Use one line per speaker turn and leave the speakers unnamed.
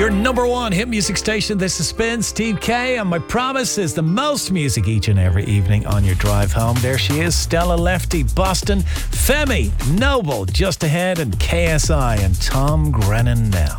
Your number one hit music station. This is Spin, Steve K, and my promise is the most music each and every evening on your drive home. There she is, Stella Lefty, Boston, Femi, Noble, just ahead, and KSI and Tom Grennan now.